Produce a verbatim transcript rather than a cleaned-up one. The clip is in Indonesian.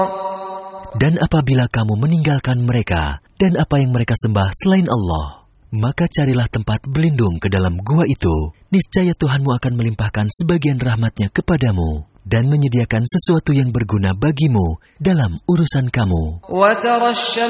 Dan apabila kamu meninggalkan mereka dan apa yang mereka sembah selain Allah, maka carilah tempat berlindung ke dalam gua itu. Niscaya Tuhanmu akan melimpahkan sebagian rahmat-Nya kepadamu dan menyediakan sesuatu yang berguna bagimu dalam urusan kamu.